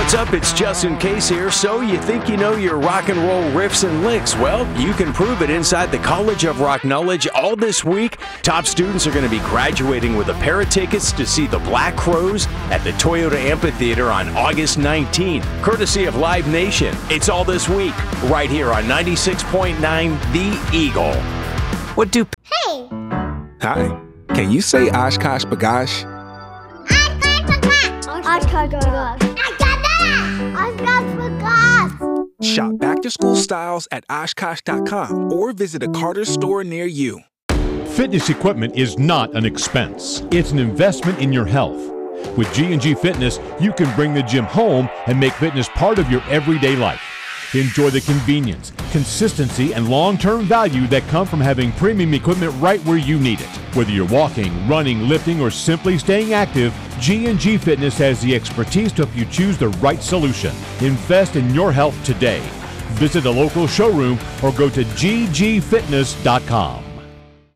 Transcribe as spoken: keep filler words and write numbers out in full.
What's up? It's Justin Case here. So you think you know your rock and roll riffs and licks? Well, you can prove it inside the College of Rock Knowledge all this week. Top students are going to be graduating with a pair of tickets to see the Black Crowes at the Toyota Amphitheater on August nineteenth, courtesy of Live Nation. It's all this week, right here on ninety-six point nine The Eagle. What do... Hey! Hi. Can you say Oshkosh B'gosh? Oshkosh B'gosh. Shop back-to-school styles at Oshkosh dot com or visit a Carter's store near you. Fitness equipment is not an expense. It's an investment in your health. With G and G Fitness, you can bring the gym home and make fitness part of your everyday life. Enjoy the convenience, consistency, and long-term value that come from having premium equipment right where you need it. Whether you're walking, running, lifting, or simply staying active, G and G Fitness has the expertise to help you choose the right solution. Invest in your health today. Visit a local showroom or go to G G fitness dot com.